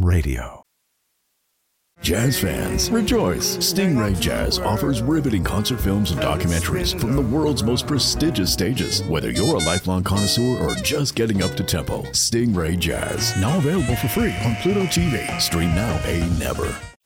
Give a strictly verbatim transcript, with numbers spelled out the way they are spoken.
Radio. Jazz fans, rejoice! Stingray Jazz offers riveting concert films and documentaries from the world's most prestigious stages. Whether you're a lifelong connoisseur or just getting up to tempo, Stingray Jazz, now available for free on Pluto T V. Stream now, pay never.